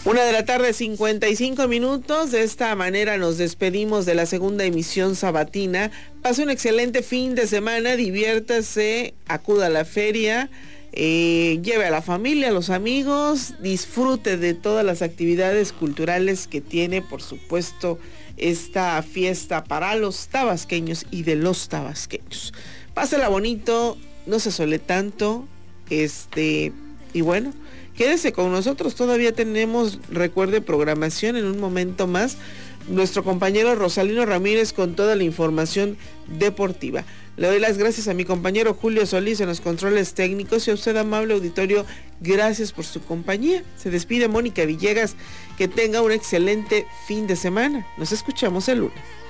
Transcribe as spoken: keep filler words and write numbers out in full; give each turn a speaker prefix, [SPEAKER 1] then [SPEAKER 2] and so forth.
[SPEAKER 1] Una de la tarde, cincuenta y cinco minutos. De esta manera nos despedimos de la segunda emisión sabatina. Pase un excelente fin de semana, diviértase, acuda a la feria, eh, lleve a la familia, a los amigos, disfrute de todas las actividades culturales que tiene, por supuesto, esta fiesta para los tabasqueños y de los tabasqueños. Pásela bonito, no se sole tanto, este, y bueno, quédese con nosotros, todavía tenemos, recuerde, programación en un momento más. Nuestro compañero Rosalino Ramírez con toda la información deportiva. Le doy las gracias a mi compañero Julio Solís en los controles técnicos y a usted, amable auditorio, gracias por su compañía. Se despide Mónica Villegas, que tenga un excelente fin de semana. Nos escuchamos el lunes.